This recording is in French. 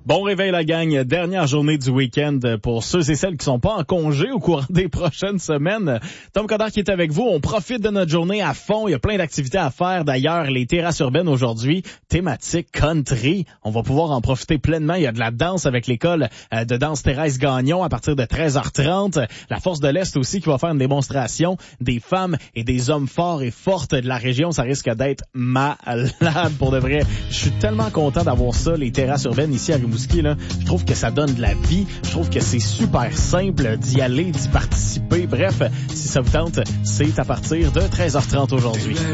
Bon réveil la gang, dernière journée du week-end pour ceux et celles qui sont pas en congé au courant des prochaines semaines. Tom Coderre qui est avec vous, on profite de notre journée à fond, il y a plein d'activités à faire. D'ailleurs, les terrasses urbaines aujourd'hui, thématique country, on va pouvoir en profiter pleinement. Il y a de la danse avec l'école de danse Thérèse Gagnon à partir de 13h30. La Force de l'Est aussi qui va faire une démonstration des femmes et des hommes forts et fortes de la région. Ça risque d'être malade pour de vrai. Je suis tellement content d'avoir ça, les terrasses urbaines ici à Rimouski. Là, je trouve que ça donne de la vie. Je trouve que c'est super simple d'y aller, d'y participer. Bref, si ça vous tente, c'est à partir de 13h30 aujourd'hui.